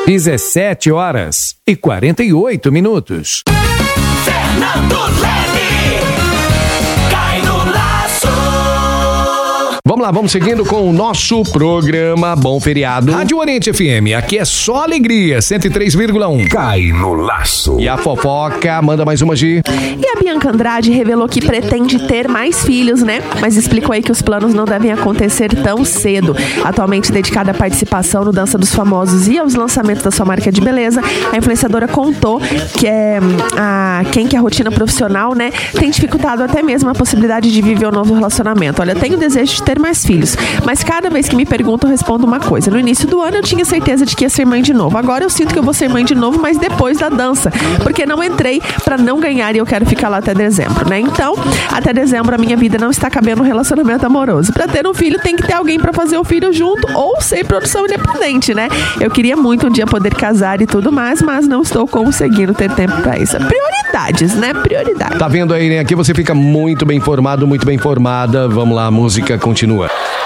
17h48. Fernando Leme, cai no laço. Vamos lá, vamos seguindo com o nosso programa Bom Feriado. Rádio Oriente FM, aqui é só alegria, 103,1. Cai no laço. E a fofoca, manda mais uma, Gi. E a Bianca Andrade revelou que pretende ter mais filhos, né? Mas explicou aí que os planos não devem acontecer tão cedo. Atualmente dedicada à participação no Dança dos Famosos e aos lançamentos da sua marca de beleza, a influenciadora contou que que a rotina profissional, né, tem dificultado até mesmo a possibilidade de viver um novo relacionamento. Olha, tenho o desejo de ter mais filhos, mas cada vez que me perguntam, eu respondo uma coisa. No início do ano eu tinha certeza de que ia ser mãe de novo. Agora eu sinto que eu vou ser mãe de novo, mas depois da dança, porque não entrei pra não ganhar e eu quero ficar lá até dezembro, né? Então, até dezembro a minha vida não está cabendo um relacionamento amoroso. Pra ter um filho tem que ter alguém pra fazer o filho junto ou ser produção independente, né? Eu queria muito um dia poder casar e tudo mais, mas não estou conseguindo ter tempo pra isso. Prioridades, né? Prioridades. Tá vendo aí, né? Aqui você fica muito bem informado, muito bem informada. Vamos lá, a música continua.